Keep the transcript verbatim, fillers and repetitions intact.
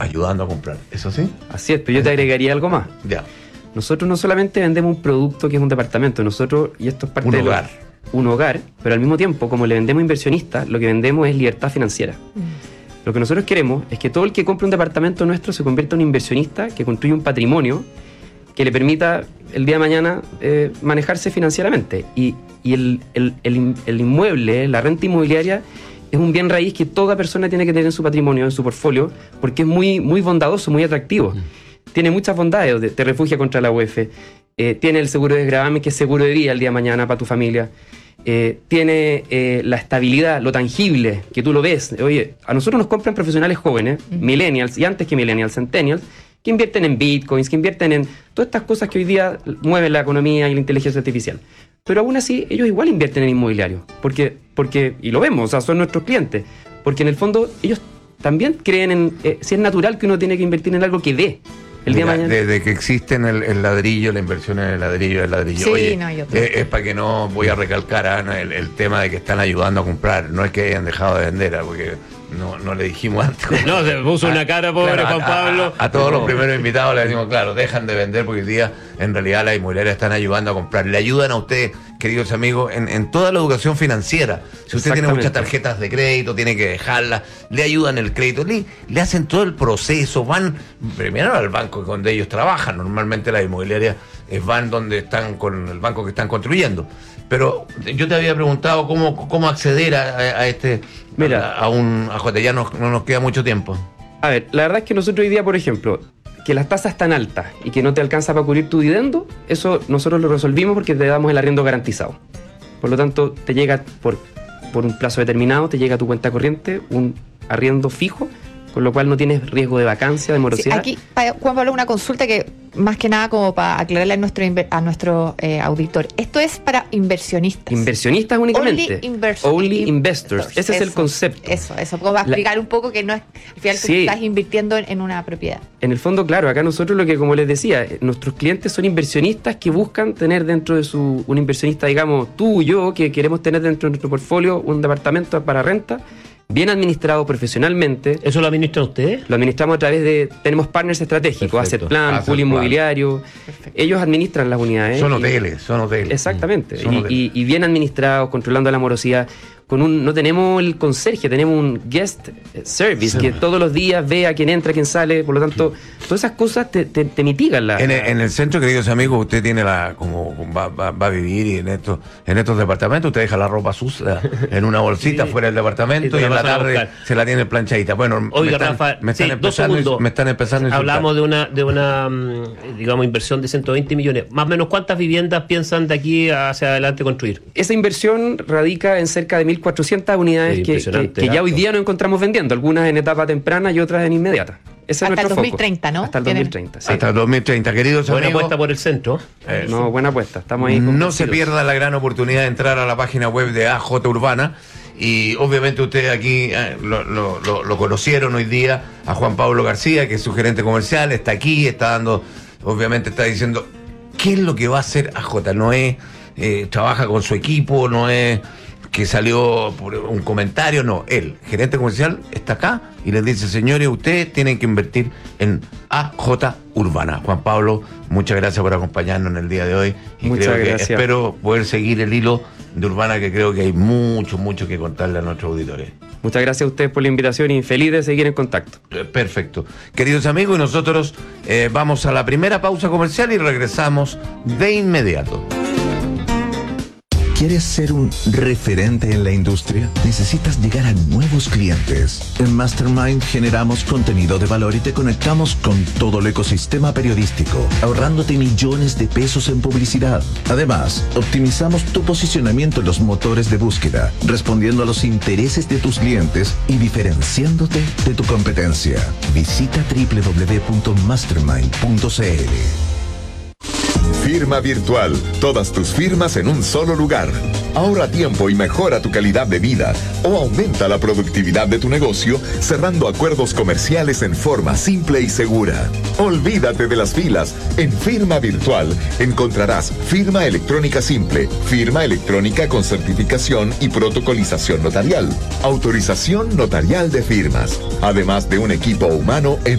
ayudando a comprar. ¿Eso sí? Así es, pero yo te agregaría algo más. Ya. Nosotros no solamente vendemos un producto que es un departamento, nosotros, y esto es parte Un de hogar. Lo, un hogar, pero al mismo tiempo, como le vendemos a inversionistas, lo que vendemos es libertad financiera. Mm. Lo que nosotros queremos es que todo el que compre un departamento nuestro se convierta en un inversionista que construye un patrimonio que le permita el día de mañana eh, manejarse financieramente. Y, y el, el, el, el inmueble, la renta inmobiliaria, es un bien raíz que toda persona tiene que tener en su patrimonio, en su portfolio, porque es muy, muy bondadoso, muy atractivo. Mm. Tiene muchas bondades, te refugia contra la U E F, eh, tiene el seguro de desgravamen, que es seguro de vida el día de mañana para tu familia, eh, tiene eh, la estabilidad, lo tangible, que tú lo ves. Oye, a nosotros nos compran profesionales jóvenes, uh-huh. millennials, y antes que millennials, centennials, que invierten en bitcoins, que invierten en todas estas cosas que hoy día mueven la economía y la inteligencia artificial. Pero aún así, ellos igual invierten en inmobiliario, porque, porque y lo vemos, o sea, son nuestros clientes, porque en el fondo ellos también creen en, eh, si es natural que uno tiene que invertir en algo que dé. El día Mira, mañana. Desde que existen el, el ladrillo, la inversión en el ladrillo, el ladrillo. Sí, Oye, no, yo eh, es para que no voy a recalcar Ana, el, el tema de que están ayudando a comprar. No es que hayan dejado de vender, porque no, no le dijimos antes. No, se puso a, una cara, pobre claro, Juan a, Pablo. A, a todos los primeros invitados le decimos, claro, dejan de vender porque hoy día en realidad las inmobiliarias están ayudando a comprar. Le ayudan a ustedes, queridos amigos, en, en toda la educación financiera. Si usted tiene muchas tarjetas de crédito, tiene que dejarlas, le ayudan el crédito, le, le hacen todo el proceso, van primero al banco donde ellos trabajan. Normalmente las inmobiliarias van donde están con el banco que están construyendo. Pero yo te había preguntado cómo, cómo acceder a, a este, Mira, a, a un A J, ya no, no nos queda mucho tiempo. A ver, la verdad es que nosotros hoy día, por ejemplo, que las tasas están altas y que no te alcanza para cubrir tu dividendo, eso nosotros lo resolvimos porque te damos el arriendo garantizado. Por lo tanto, te llega por, por un plazo determinado, te llega a tu cuenta corriente un arriendo fijo, con lo cual no tienes riesgo de vacancia, de morosidad. Sí, aquí, Juan Pablo, una consulta que más que nada como para aclararle a nuestro a nuestro eh, auditor. Esto es para inversionistas. Inversionistas únicamente. Only, invers Only investors. Ese eso, es el concepto. Eso, eso. Como va a explicar la, un poco que no es, al final sí, tú estás invirtiendo en, en una propiedad. En el fondo, claro, acá nosotros lo que, como les decía, nuestros clientes son inversionistas que buscan tener dentro de su, un inversionista, digamos, tú y yo, que queremos tener dentro de nuestro portfolio un departamento para renta, bien administrado profesionalmente. ¿Eso lo administran ustedes? Lo administramos a través de... Tenemos partners estratégicos, Asset Plan, Asset Pool Plan. Inmobiliario. Perfecto. Ellos administran las unidades. Son y, hoteles, son hoteles. Exactamente. Son y, hoteles. Y, y bien administrados, controlando la morosidad. Con un, no tenemos el conserje, tenemos un guest service, sí, que todos los días ve a quién entra, quién sale. Por lo tanto, todas esas cosas te, te, te mitigan la... En el, en el centro, queridos amigos, usted tiene la... como va, va, va a vivir y en estos, en estos departamentos usted deja la ropa sucia en una bolsita sí, fuera del departamento y en la tarde se la tiene planchadita. Bueno, oiga, me están, Rafa, me están sí, empezando, me están empezando a insultar. Hablamos de una, de una digamos, inversión de ciento veinte millones. Más o menos, ¿cuántas viviendas piensan de aquí hacia adelante construir? Esa inversión radica en cerca de mil cuatrocientas unidades sí, que, que, que ya hoy día nos encontramos vendiendo, algunas en etapa temprana y otras en inmediata. Ese hasta es el dos mil treinta, foco. ¿no? Hasta el dos mil treinta, sí. Hasta el dos mil treinta, queridos buena amigos. Buena apuesta por el centro. Eh, no, buena apuesta. Estamos ahí. No se pierda la gran oportunidad de entrar a la página web de A J Urbana. Y obviamente ustedes aquí eh, lo, lo, lo, lo conocieron hoy día a Juan Pablo García, que es su gerente comercial, está aquí, está dando, obviamente está diciendo qué es lo que va a hacer A J. No es, eh, trabaja con su equipo, no es que salió por un comentario, no, él, gerente comercial, está acá y les dice, señores, ustedes tienen que invertir en A J Urbana. Juan Pablo, muchas gracias por acompañarnos en el día de hoy y muchas creo gracias. que espero poder seguir el hilo de Urbana, que creo que hay mucho, mucho que contarle a nuestros auditores. Muchas gracias a ustedes por la invitación y feliz de seguir en contacto. Perfecto. Queridos amigos, y nosotros eh, vamos a la primera pausa comercial y regresamos de inmediato. ¿Quieres ser un referente en la industria? ¿Necesitas llegar a nuevos clientes? En Mastermind generamos contenido de valor y te conectamos con todo el ecosistema periodístico, ahorrándote millones de pesos en publicidad. Además, optimizamos tu posicionamiento en los motores de búsqueda, respondiendo a los intereses de tus clientes y diferenciándote de tu competencia. Visita doble u doble u doble u punto mastermind punto c l. Firma Virtual. Todas tus firmas en un solo lugar. Ahorra tiempo y mejora tu calidad de vida o aumenta la productividad de tu negocio cerrando acuerdos comerciales en forma simple y segura. Olvídate de las filas. En Firma Virtual encontrarás firma electrónica simple, firma electrónica con certificación y protocolización notarial, autorización notarial de firmas, además de un equipo humano en